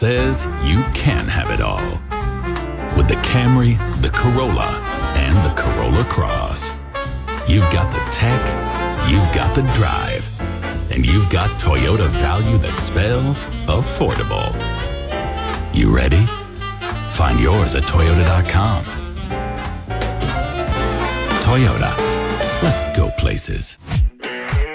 says you can have it all. With the Camry, the Corolla, and the Corolla Cross. You've got the tech, you've got the drive, and you've got Toyota value that spells affordable. You ready? Find yours at Toyota.com. Toyota, let's go places.